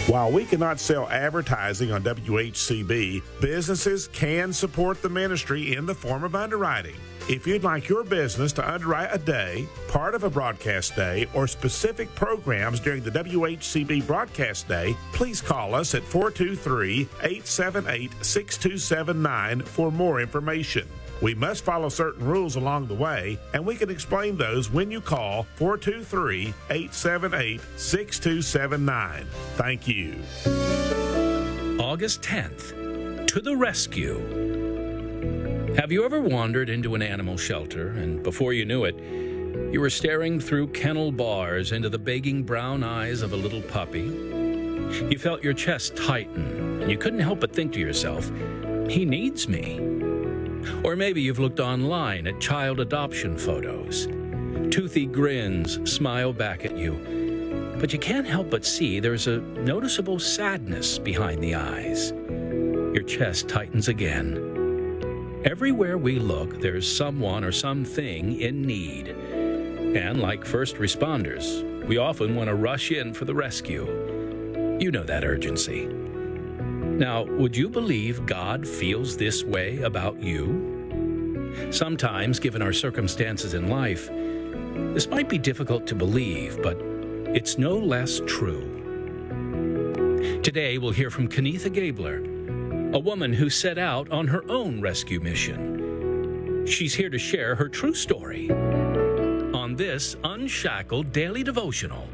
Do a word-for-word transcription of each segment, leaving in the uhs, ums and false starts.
While we cannot sell advertising on W H C B, businesses can support the ministry in the form of underwriting. If you'd like your business to underwrite a day, part of a broadcast day, or specific programs during the W H C B broadcast day, please call us at four two three, eight seven eight, six two seven nine for more information. We must follow certain rules along the way, and we can explain those when you call four two three, eight seven eight, six two seven nine. Thank you. August tenth, to the rescue. Have you ever wandered into an animal shelter, and before you knew it, you were staring through kennel bars into the begging brown eyes of a little puppy? You felt your chest tighten, and you couldn't help but think to yourself, he needs me. Or maybe you've looked online at child adoption photos. Toothy grins smile back at you, but you can't help but see there's a noticeable sadness behind the eyes. Your chest tightens again. Everywhere we look, there's someone or something in need. And like first responders, we often want to rush in for the rescue. You know that urgency. Now, would you believe God feels this way about you? Sometimes, given our circumstances in life, this might be difficult to believe, but it's no less true. Today, we'll hear from Kenetha Gabler, a woman who set out on her own rescue mission. She's here to share her true story on this Unshackled Daily Devotional.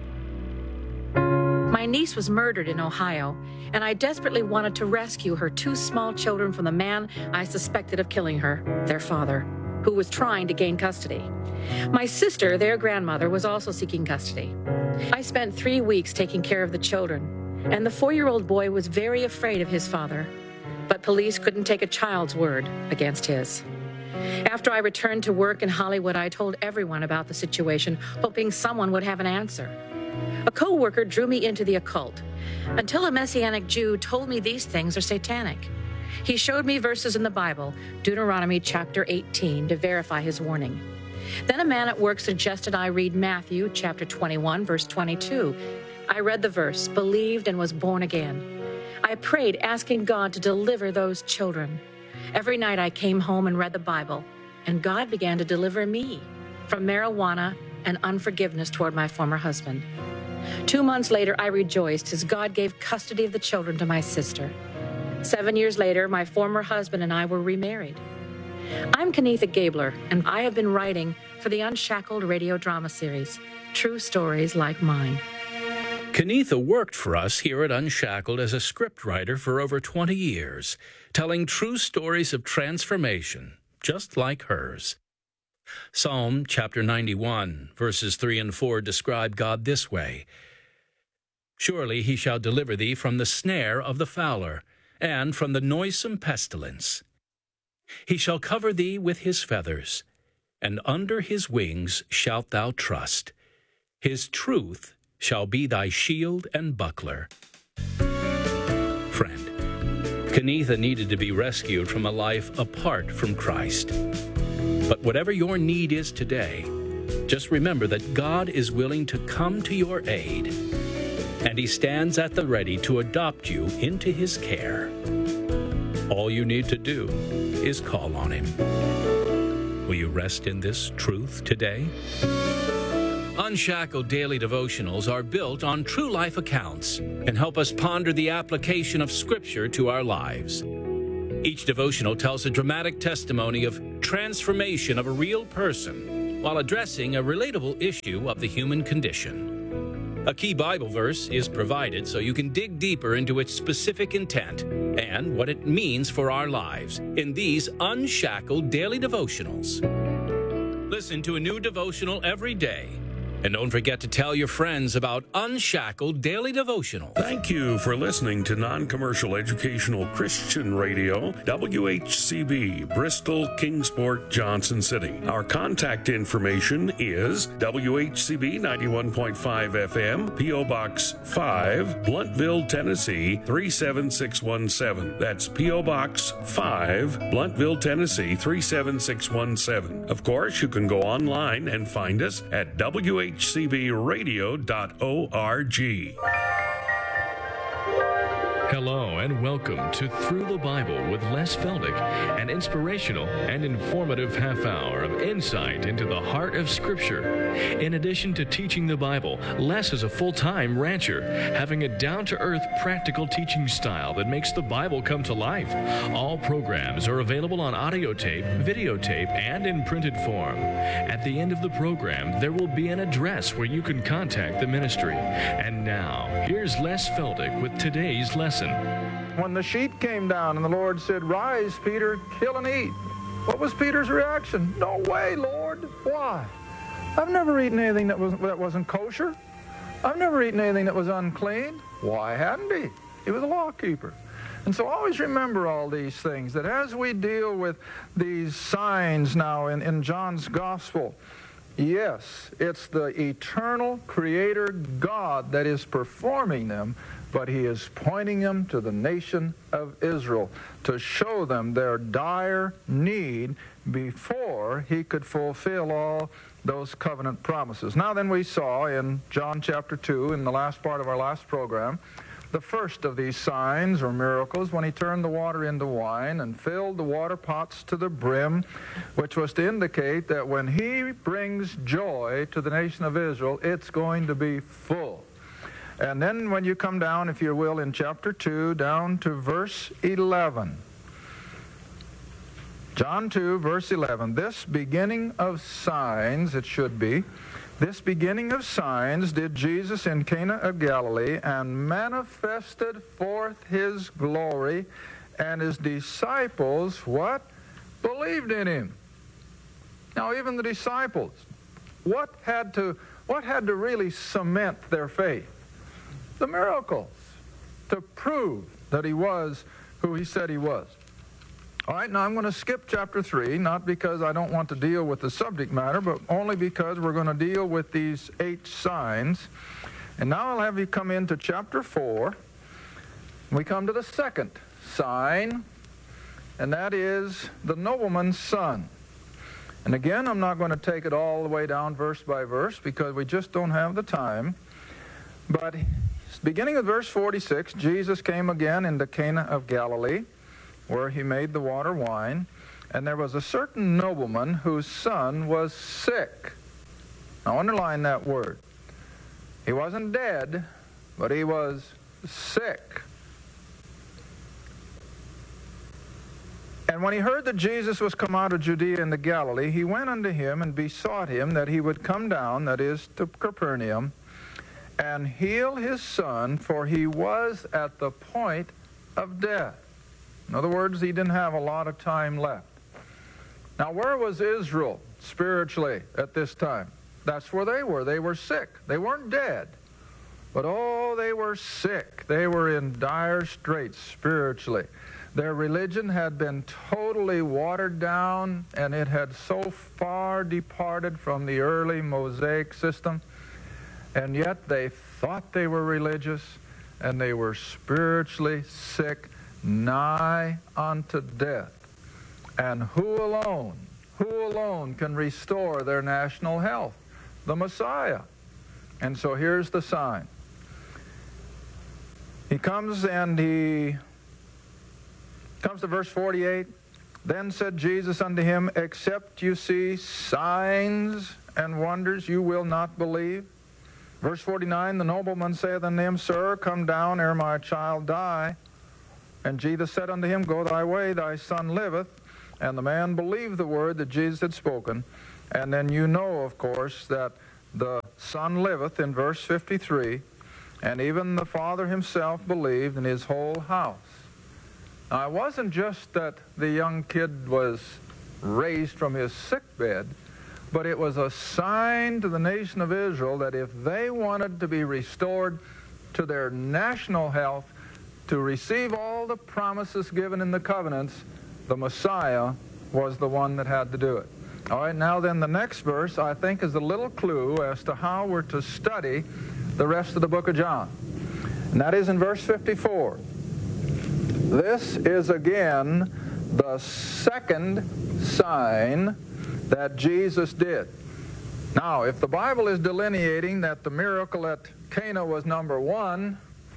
My niece was murdered in Ohio, and I desperately wanted to rescue her two small children from the man I suspected of killing her, their father, who was trying to gain custody. My sister, their grandmother, was also seeking custody. I spent three weeks taking care of the children, and the four-year-old boy was very afraid of his father, but police couldn't take a child's word against his. After I returned to work in Hollywood, I told everyone about the situation, hoping someone would have an answer. A co-worker drew me into the occult until a Messianic Jew told me these things are satanic. He showed me verses in the Bible, Deuteronomy chapter eighteen, to verify his warning. Then a man at work suggested I read Matthew chapter twenty-one, verse twenty-two. I read the verse, believed, and was born again. I prayed, asking God to deliver those children. Every night I came home and read the Bible, and God began to deliver me from marijuana and unforgiveness toward my former husband. Two months later, I rejoiced as God gave custody of the children to my sister. Seven years later, my former husband and I were remarried. I'm Kenetha Gabler, and I have been writing for the Unshackled radio drama series, True Stories Like Mine. Kenetha worked for us here at Unshackled as a scriptwriter for over twenty years, telling true stories of transformation, just like hers. Psalm chapter ninety-one, verses three and four describe God this way: Surely he shall deliver thee from the snare of the fowler, and from the noisome pestilence. He shall cover thee with his feathers, and under his wings shalt thou trust. His truth shall be thy shield and buckler. Friend, Kenetha needed to be rescued from a life apart from Christ. But whatever your need is today, just remember that God is willing to come to your aid, and he stands at the ready to adopt you into his care. All you need to do is call on him. Will you rest in this truth today? Unshackled Daily Devotionals are built on true life accounts and help us ponder the application of Scripture to our lives. Each devotional tells a dramatic testimony of transformation of a real person while addressing a relatable issue of the human condition. A key Bible verse is provided so you can dig deeper into its specific intent and what it means for our lives in these Unshackled Daily Devotionals. Listen to a new devotional every day. And don't forget to tell your friends about Unshackled Daily Devotional. Thank you for listening to Non-Commercial Educational Christian Radio, W H C B, Bristol, Kingsport, Johnson City. Our contact information is W H C B ninety-one point five F M, P O Box five, Blountville, Tennessee three seven six one seven. That's P O Box five, Blountville, Tennessee three seven six one seven. Of course, you can go online and find us at W H C B radio dot org. Hello and welcome to Through the Bible with Les Feldick, an inspirational and informative half hour of insight into the heart of Scripture. In addition to teaching the Bible, Les is a full-time rancher, having a down-to-earth practical teaching style that makes the Bible come to life. All programs are available on audio tape, videotape, and in printed form. At the end of the program, there will be an address where you can contact the ministry. And now, here's Les Feldick with today's lesson. When the sheet came down and the Lord said, "Rise, Peter, kill and eat," what was Peter's reaction? "No way, Lord." Why? I've never eaten anything that wasn't, that wasn't kosher. I've never eaten anything that was unclean. Why hadn't he? He was a law keeper. And so always remember all these things, that as we deal with these signs now in, in John's Gospel, yes, it's the eternal Creator God that is performing them, but He is pointing them to the nation of Israel to show them their dire need before He could fulfill all those covenant promises. Now then, we saw in John chapter two, in the last part of our last program, the first of these signs or miracles when He turned the water into wine and filled the water pots to the brim, which was to indicate that when He brings joy to the nation of Israel, it's going to be full. And then when you come down, if you will, in chapter two, down to verse eleven. John two, verse eleven. This beginning of signs, it should be, this beginning of signs did Jesus in Cana of Galilee, and manifested forth His glory, and His disciples, what? Believed in Him. Now, even the disciples, what had to, what had to really cement their faith? The miracles, to prove that He was who He said He was. All right, now I'm going to skip chapter three, not because I don't want to deal with the subject matter, but only because we're going to deal with these eight signs. And now I'll have you come into chapter four. We come to the second sign, and that is the nobleman's son. And again, I'm not going to take it all the way down verse by verse because we just don't have the time. But beginning with verse forty-six, Jesus came again into Cana of Galilee, where He made the water wine, and there was a certain nobleman whose son was sick. Now underline that word. He wasn't dead, but he was sick. And when he heard that Jesus was come out of Judea into Galilee, he went unto Him and besought Him that He would come down, that is, to Capernaum, and heal his son, for he was at the point of death. In other words, he didn't have a lot of time left. Now, where was Israel spiritually at this time? That's where they were. They were sick. They weren't dead. But, oh, they were sick. They were in dire straits spiritually. Their religion had been totally watered down, and it had so far departed from the early Mosaic system. And yet they thought they were religious, and they were spiritually sick, nigh unto death. And who alone, who alone can restore their national health? The Messiah. And so here's the sign. He comes and he comes to verse forty-eight. Then said Jesus unto him, except you see signs and wonders, you will not believe. Verse forty-nine, the nobleman saith unto him, Sir, come down ere my child die. And Jesus said unto him, Go thy way, thy son liveth. And the man believed the word that Jesus had spoken. And then you know, of course, that the son liveth in verse fifty-three. And even the father himself believed, in his whole house. Now, it wasn't just that the young kid was raised from his sick bed, but it was a sign to the nation of Israel that if they wanted to be restored to their national health, to receive all the promises given in the covenants, the Messiah was the one that had to do it. All right, now then the next verse, I think, is a little clue as to how we're to study the rest of the book of John. And that is in verse fifty-four. This is again the second sign that Jesus did. Now, if the Bible is delineating that the miracle at Cana was number one,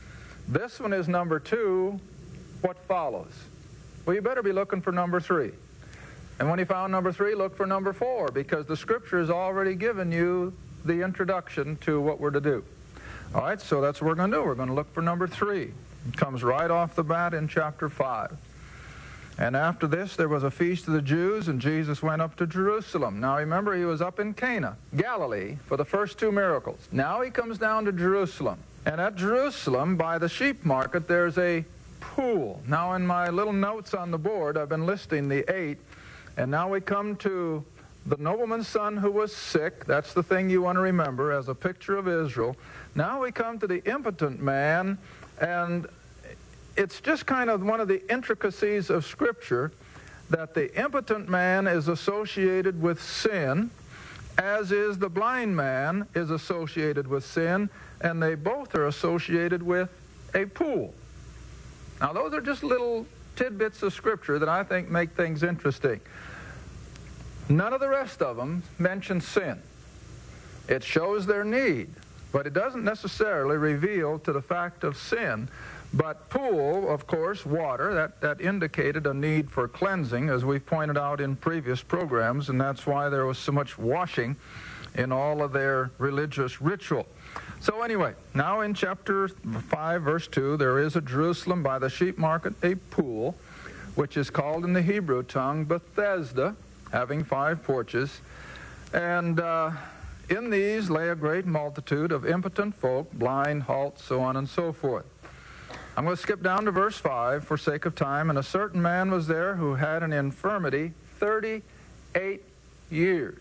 This one is number two. What follows? Well, you better be looking for number three. And when you found number three, look for number four, because the Scripture has already given you the introduction to what we're to do. All right, so that's what we're going to do. We're going to look for number three. It comes right off the bat in chapter five. And after this, there was a feast of the Jews, and Jesus went up to Jerusalem. Now, remember, he was up in Cana, Galilee, for the first two miracles. Now he comes down to Jerusalem. And at Jerusalem, by the sheep market, there's a pool. Now, in my little notes on the board, I've been listing the eight. And now we come to the nobleman's son who was sick. That's the thing you want to remember as a picture of Israel. Now we come to the impotent man, and it's just kind of one of the intricacies of Scripture that the impotent man is associated with sin, as is the blind man is associated with sin, and they both are associated with a pool. Now, those are just little tidbits of Scripture that I think make things interesting. None of the rest of them mention sin. It shows their need, but it doesn't necessarily reveal to the fact of sin. But pool, of course, water, that, that indicated a need for cleansing, as we've pointed out in previous programs, and that's why there was so much washing in all of their religious ritual. So anyway, now in chapter five, verse two, there is at Jerusalem by the sheep market a pool, which is called in the Hebrew tongue Bethesda, having five porches. And uh, in these lay a great multitude of impotent folk, blind, halt, so on and so forth. I'm going to skip down to verse five for sake of time. And a certain man was there who had an infirmity thirty-eight years.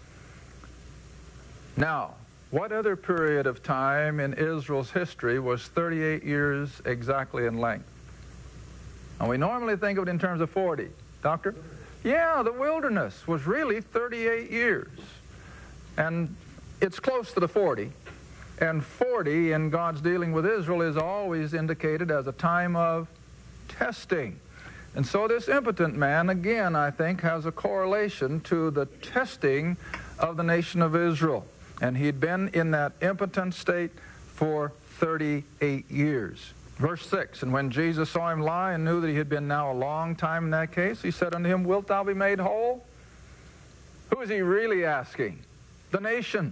Now, what other period of time in Israel's history was thirty-eight years exactly in length? And we normally think of it in terms of forty. Doctor? Yeah, the wilderness was really thirty-eight years. And it's close to the forty. And forty in God's dealing with Israel is always indicated as a time of testing. And so this impotent man, again, I think, has a correlation to the testing of the nation of Israel. And he'd been in that impotent state for thirty-eight years. Verse six, and when Jesus saw him lie and knew that he had been now a long time in that case, he said unto him, Wilt thou be made whole? Who is he really asking? The nation.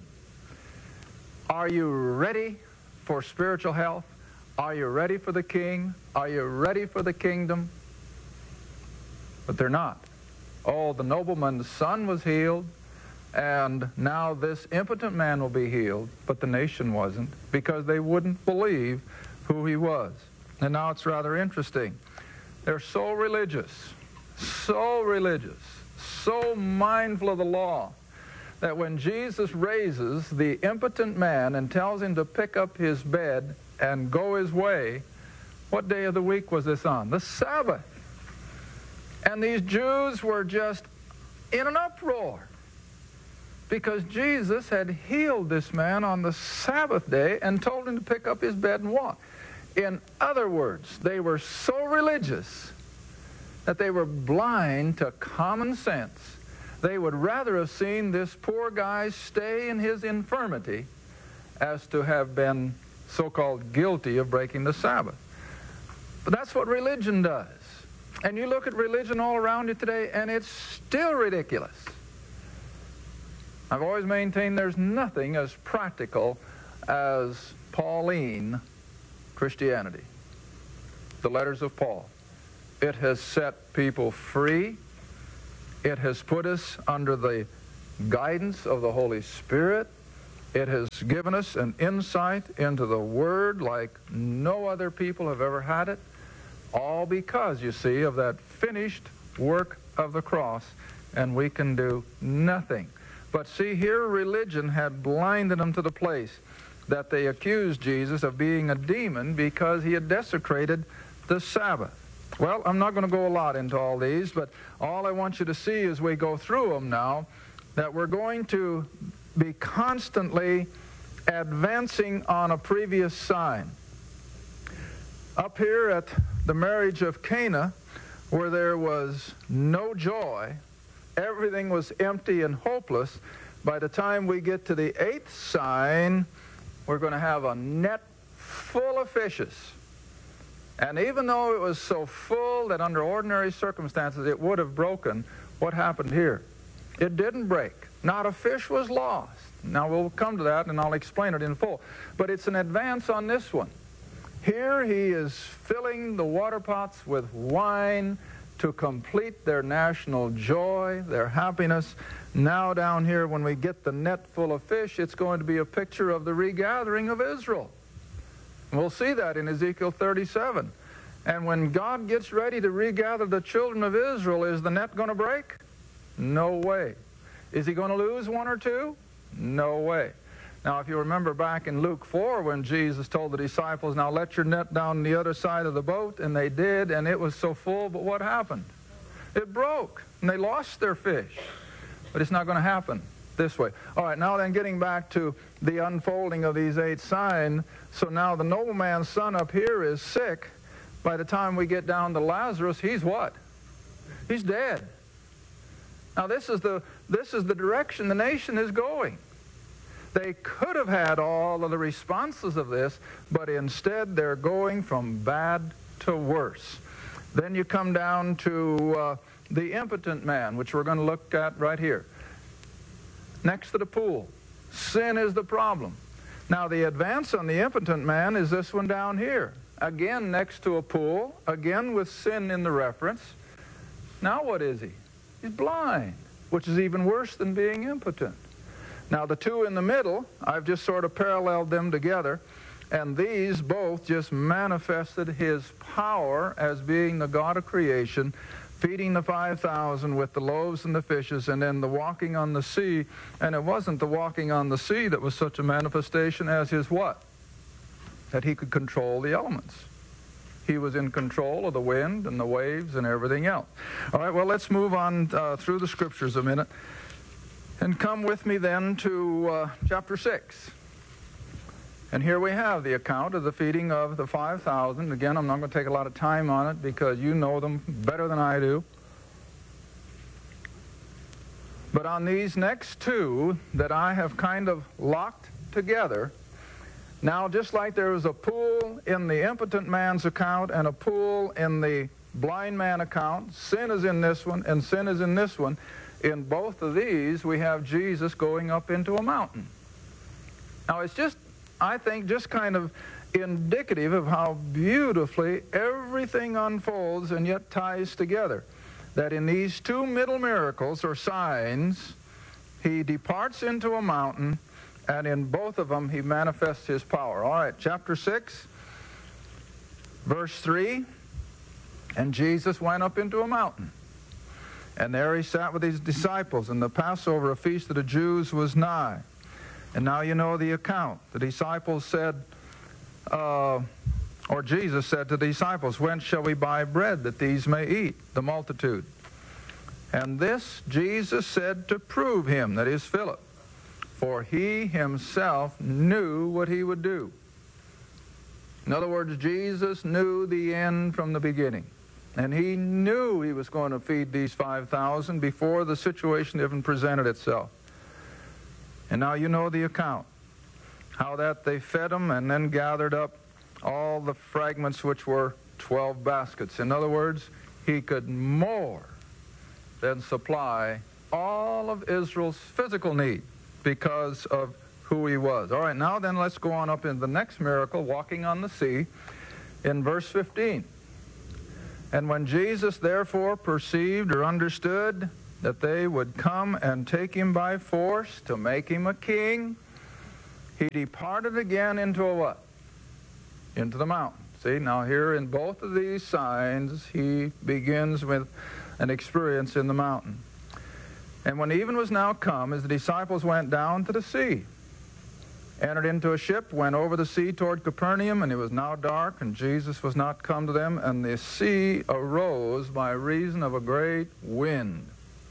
Are you ready for spiritual health? Are you ready for the king? Are you ready for the kingdom? But they're not. Oh, the nobleman's son was healed, and now this impotent man will be healed, but the nation wasn't, because they wouldn't believe who he was. And now it's rather interesting. They're so religious, so religious, so mindful of the law, that when Jesus raises the impotent man and tells him to pick up his bed and go his way, what day of the week was this on? The Sabbath. And these Jews were just in an uproar, because Jesus had healed this man on the Sabbath day and told him to pick up his bed and walk. In other words, they were so religious that they were blind to common sense. They would rather have seen this poor guy stay in his infirmity as to have been so-called guilty of breaking the Sabbath. But that's what religion does. And you look at religion all around you today, and it's still ridiculous. I've always maintained there's nothing as practical as Pauline Christianity, the letters of Paul. It has set people free. It has put us under the guidance of the Holy Spirit. It has given us an insight into the Word like no other people have ever had it, all because, you see, of that finished work of the cross, and we can do nothing. But see, here religion had blinded them to the place that they accused Jesus of being a demon because he had desecrated the Sabbath. Well, I'm not going to go a lot into all these, but all I want you to see as we go through them now, that we're going to be constantly advancing on a previous sign. Up here at the marriage of Cana, where there was no joy, everything was empty and hopeless, by the time we get to the eighth sign, we're going to have a net full of fishes. And even though it was so full that under ordinary circumstances it would have broken, what happened here? It didn't break. Not a fish was lost. Now we'll come to that and I'll explain it in full. But it's an advance on this one. Here he is filling the water pots with wine to complete their national joy, their happiness. Now down here when we get the net full of fish, it's going to be a picture of the regathering of Israel. We'll see that in Ezekiel thirty-seven. And when God gets ready to regather the children of Israel, is the net going to break? No way. Is he going to lose one or two? No way. Now, if you remember back in Luke four when Jesus told the disciples, now let your net down the other side of the boat, and they did, and it was so full, but what happened? It broke, and they lost their fish. But it's not going to happen this way. All right, now then getting back to the unfolding of these eight signs. So now the nobleman's son up here is sick. By the time we get down to Lazarus, he's what? He's dead. Now this is the this is the direction the nation is going. They could have had all of the responses of this, but instead they're going from bad to worse. Then you come down to uh, the impotent man, which we're going to look at right here. Next to the pool. Sin is the problem. Now the advance on the impotent man is this one down here. Again next to a pool, again with sin in the reference. Now what is he? He's blind, which is even worse than being impotent. Now the two in the middle, I've just sort of paralleled them together, and these both just manifested his power as being the God of creation, feeding the five thousand with the loaves and the fishes, and then the walking on the sea. And it wasn't the walking on the sea that was such a manifestation as his what? That he could control the elements. He was in control of the wind and the waves and everything else. All right, well, let's move on uh, through the scriptures a minute. And come with me then to uh, chapter six. And here we have the account of the feeding of the five thousand. Again, I'm not going to take a lot of time on it because you know them better than I do. But on these next two that I have kind of locked together, now just like there was a pool in the impotent man's account and a pool in the blind man account, sin is in this one and sin is in this one. In both of these, we have Jesus going up into a mountain. Now, it's just, I think, just kind of indicative of how beautifully everything unfolds and yet ties together. That in these two middle miracles, or signs, he departs into a mountain, and in both of them, he manifests his power. All right, chapter six, verse three, and Jesus went up into a mountain. And there he sat with his disciples, and the Passover, a feast of the Jews, was nigh. And now you know the account. The disciples said, uh, or Jesus said to the disciples, whence shall we buy bread that these may eat? The multitude. And this Jesus said to prove him, that is Philip, for he himself knew what he would do. In other words, Jesus knew the end from the beginning. And he knew he was going to feed these five thousand before the situation even presented itself. And now you know the account. How that they fed them and then gathered up all the fragments, which were twelve baskets. In other words, he could more than supply all of Israel's physical need because of who he was. All right, now then let's go on up in the next miracle, walking on the sea, in verse fifteen. And when Jesus therefore perceived or understood that they would come and take him by force to make him a king, he departed again into a what? Into the mountain. See, now here in both of these signs, he begins with an experience in the mountain. And when even was now come, as the disciples went down to the sea, entered into a ship, went over the sea toward Capernaum, and it was now dark, and Jesus was not come to them, and the sea arose by reason of a great wind.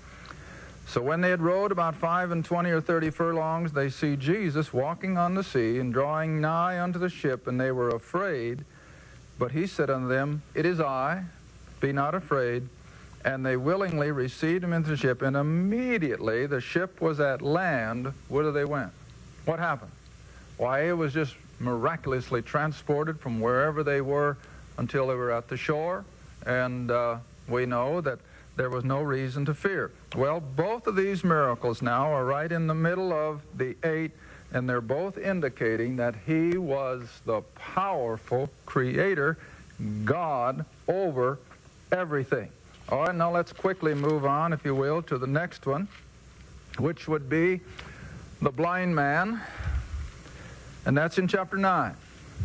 So when they had rowed about five and twenty or thirty furlongs, they see Jesus walking on the sea, and drawing nigh unto the ship, and they were afraid. But he said unto them, it is I, be not afraid. And they willingly received him into the ship, and immediately the ship was at land, whither they went. What happened? Why, it was just miraculously transported from wherever they were until they were at the shore, and uh, we know that there was no reason to fear. Well, both of these miracles now are right in the middle of the eight, and they're both indicating that he was the powerful creator, God over everything. All right, now let's quickly move on, if you will, to the next one, which would be the blind man, and that's in chapter nine.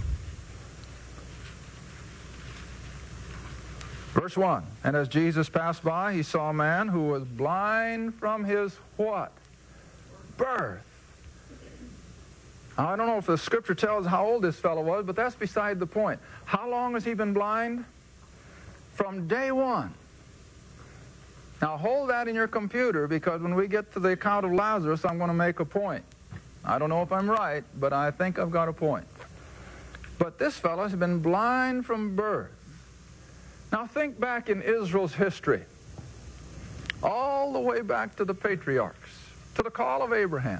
Verse one, and as Jesus passed by, he saw a man who was blind from his what? Birth. Now, I don't know if the scripture tells how old this fellow was, but that's beside the point. How long has he been blind? From day one. Now hold that in your computer, because when we get to the account of Lazarus, I'm going to make a point. I don't know if I'm right, but I think I've got a point. But this fellow has been blind from birth. Now think back in Israel's history, all the way back to the patriarchs, to the call of Abraham.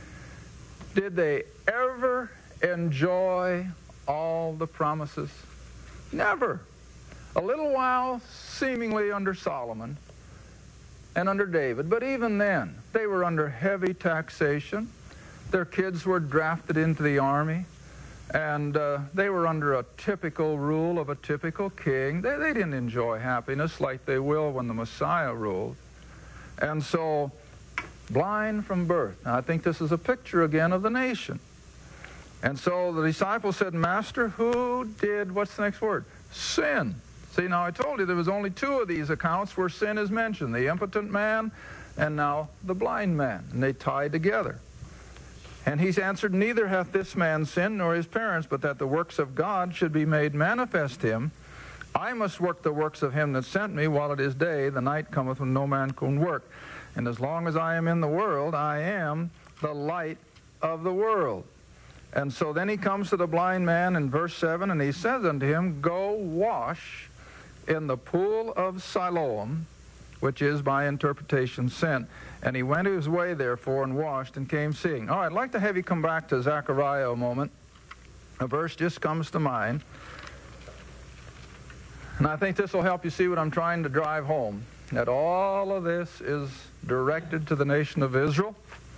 Did they ever enjoy all the promises? Never. A little while, seemingly under Solomon and under David, but even then, they were under heavy taxation. Their kids were drafted into the army, and uh, they were under a typical rule of a typical king. They, they didn't enjoy happiness like they will when the Messiah ruled. And so, blind from birth. Now, I think this is a picture again of the nation. And so the disciples said, Master, who did, what's the next word? Sin. See, now I told you there was only two of these accounts where sin is mentioned, the impotent man and now the blind man, and they tied together. And he's answered, Neither hath this man sinned nor his parents, but that the works of God should be made manifest him. I must work the works of him that sent me while it is day. The night cometh when no man can work. And as long as I am in the world, I am the light of the world. And so then he comes to the blind man in verse seven, and he says unto him, Go wash in the pool of Siloam, which is by interpretation sent. And he went his way, therefore, and washed, and came seeing. All right, I'd like to have you come back to Zechariah a moment. A verse just comes to mind. And I think this will help you see what I'm trying to drive home, that all of this is directed to the nation of Israel,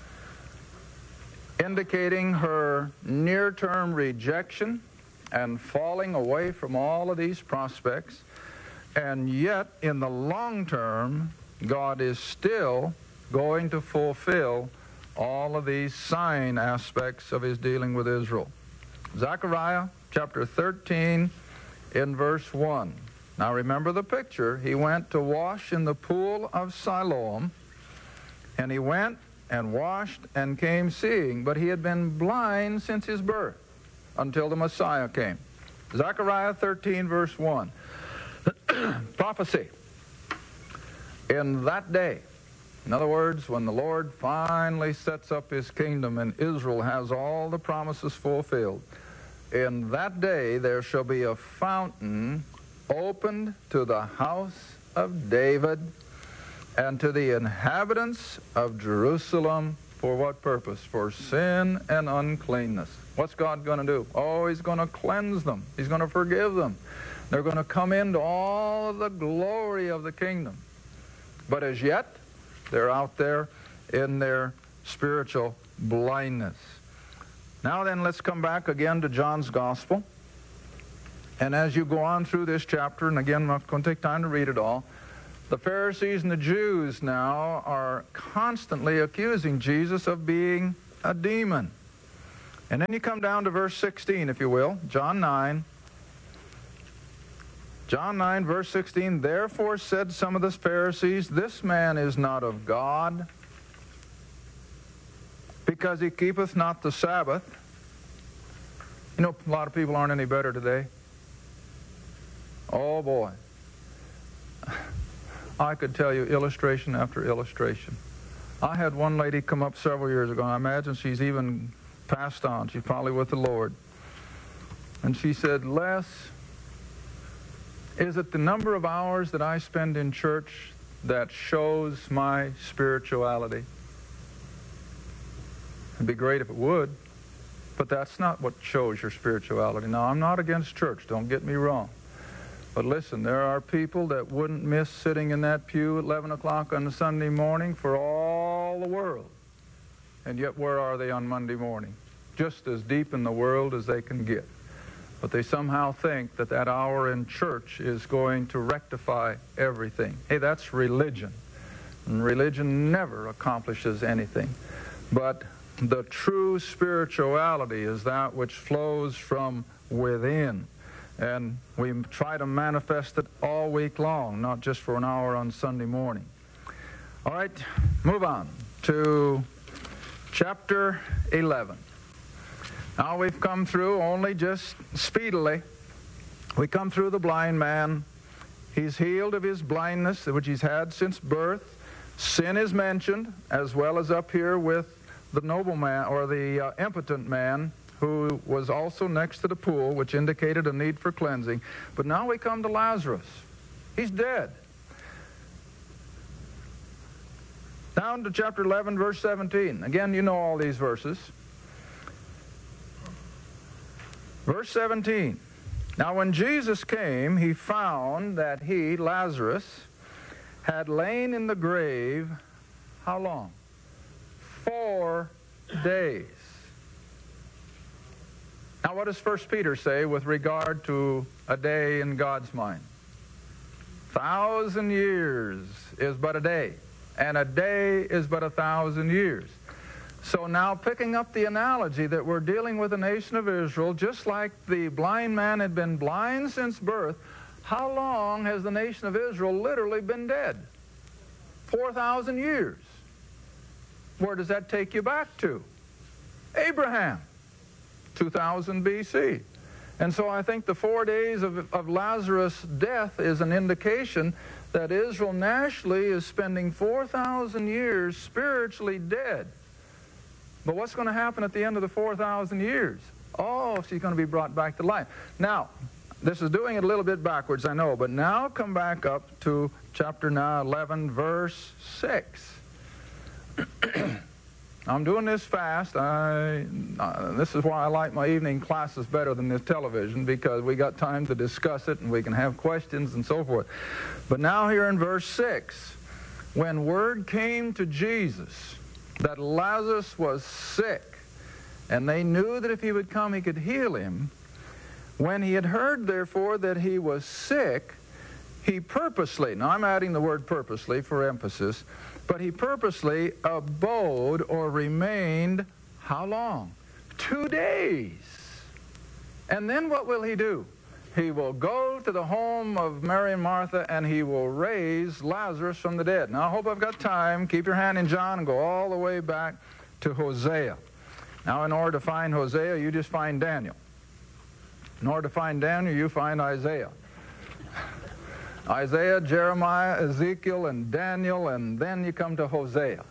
indicating her near-term rejection and falling away from all of these prospects. And yet, in the long term, God is still going to fulfill all of these sign aspects of his dealing with Israel. Zechariah chapter thirteen in verse one. Now remember the picture. He went to wash in the pool of Siloam, and he went and washed and came seeing, but he had been blind since his birth until the Messiah came. Zechariah thirteen verse one. Prophecy. In that day, in other words, when the Lord finally sets up his kingdom and Israel has all the promises fulfilled, in that day there shall be a fountain opened to the house of David and to the inhabitants of Jerusalem. For what purpose? For sin and uncleanness. What's God going to do? Oh, he's going to cleanse them. He's going to forgive them. They're going to come into all of the glory of the kingdom. But as yet, they're out there in their spiritual blindness. Now then, let's come back again to John's Gospel. And as you go on through this chapter, and again, I'm not going to take time to read it all, the Pharisees and the Jews now are constantly accusing Jesus of being a demon. And then you come down to verse sixteen, if you will, John nine. John nine, verse sixteen, Therefore said some of the Pharisees, This man is not of God, because he keepeth not the Sabbath. You know, a lot of people aren't any better today. Oh, boy. I could tell you illustration after illustration. I had one lady come up several years ago, and I imagine she's even passed on. She's probably with the Lord. And she said, Les, is it the number of hours that I spend in church that shows my spirituality? It'd be great if it would, but that's not what shows your spirituality. Now, I'm not against church, don't get me wrong. But listen, there are people that wouldn't miss sitting in that pew at eleven o'clock on a Sunday morning for all the world. And yet where are they on Monday morning? Just as deep in the world as they can get. But they somehow think that that hour in church is going to rectify everything. Hey, that's religion. And religion never accomplishes anything. But the true spirituality is that which flows from within. And we try to manifest it all week long, not just for an hour on Sunday morning. All right, move on to chapter eleven. Now we've come through only just speedily. We come through the blind man. He's healed of his blindness, which he's had since birth. Sin is mentioned, as well as up here with the nobleman, or the uh, impotent man, who was also next to the pool, which indicated a need for cleansing. But now we come to Lazarus. He's dead. Down to chapter eleven, verse seventeen. Again, you know all these verses. Verse seventeen. Now when Jesus came, he found that he, Lazarus, had lain in the grave, how long? Four days. Now what does First Peter say with regard to a day in God's mind? Thousand years is but a day, and a day is but a thousand years. So now, picking up the analogy that we're dealing with the nation of Israel, just like the blind man had been blind since birth, how long has the nation of Israel literally been dead? four thousand years. Where does that take you back to? Abraham, two thousand B C. And so I think the four days of, of Lazarus' death is an indication that Israel nationally is spending four thousand years spiritually dead. But what's going to happen at the end of the four thousand years? Oh, she's going to be brought back to life. Now, this is doing it a little bit backwards, I know, but now come back up to chapter now eleven, verse six. I'm doing this fast. I, uh, this is why I like my evening classes better than this television, because we got time to discuss it and we can have questions and so forth. But now here in verse six, when word came to Jesus that Lazarus was sick, and they knew that if he would come he could heal him, when he had heard therefore that he was sick, he purposely, now I'm adding the word purposely for emphasis, but he purposely abode or remained, how long? Two days. And then what will he do? He will go to the home of Mary and Martha, and he will raise Lazarus from the dead. Now I hope I've got time. Keep your hand in John and go all the way back to Hosea. Now in order to find Hosea, you just find Daniel. In order to find Daniel, you find Isaiah. Isaiah, Jeremiah, Ezekiel, and Daniel, and then you come to Hosea.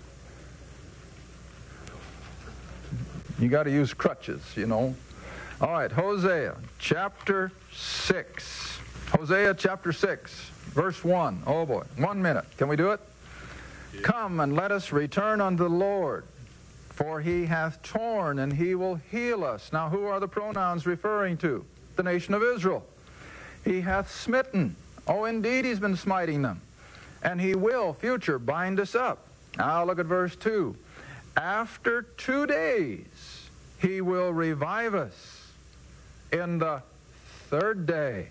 You got to use crutches, you know. All right, Hosea, chapter six. Hosea, chapter six, verse one. Oh, boy, one minute. Can we do it? Yeah. Come and let us return unto the Lord, for he hath torn, and he will heal us. Now, who are the pronouns referring to? The nation of Israel. He hath smitten. Oh, indeed, he's been smiting them. And he will, future, bind us up. Now, look at verse two. After two days, he will revive us. In the third day,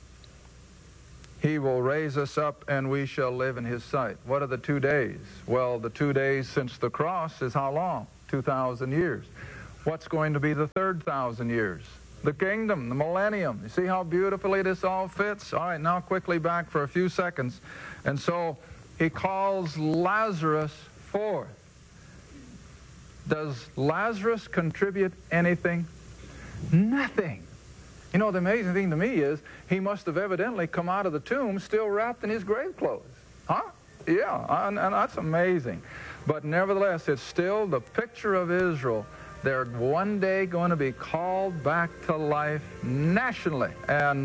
he will raise us up, and we shall live in his sight. What are the two days? Well, the two days since the cross is how long? two thousand years. What's going to be the third thousand years? The kingdom, the millennium. You see how beautifully this all fits? All right, now quickly back for a few seconds. And so he calls Lazarus forth. Does Lazarus contribute anything? Nothing. You know, the amazing thing to me is he must have evidently come out of the tomb still wrapped in his grave clothes. Huh? Yeah, and, and that's amazing. But nevertheless, it's still the picture of Israel. They're one day going to be called back to life nationally. And